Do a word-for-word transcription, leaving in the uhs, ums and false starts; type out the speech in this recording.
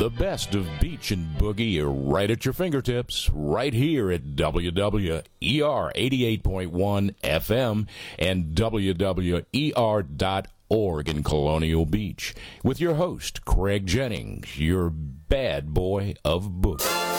The best of beach and boogie are right at your fingertips, right here at W W E R eighty-eight point one F M and W W E R dot org in Colonial Beach, with your host, Craig Jennings, your bad boy of boogie.